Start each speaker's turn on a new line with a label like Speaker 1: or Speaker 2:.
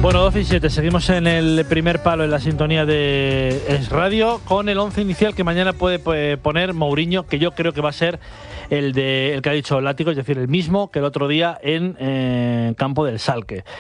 Speaker 1: Bueno, 12 y 7, seguimos en el primer palo en la sintonía de Es Radio con el 11 inicial que mañana puede poner Mourinho, que yo creo que va a ser el que ha dicho Látigo, es decir, el mismo que el otro día en campo del Schalke.